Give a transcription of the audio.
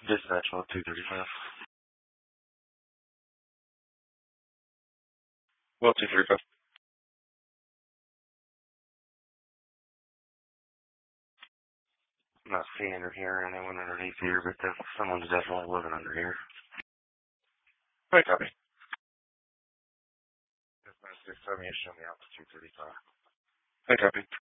Dispatch on 235. Well, 235. I'm not seeing or hearing anyone underneath here, but someone's definitely living under here. Right, copy. Dispatch 678, show me out to 235. Hey, copy.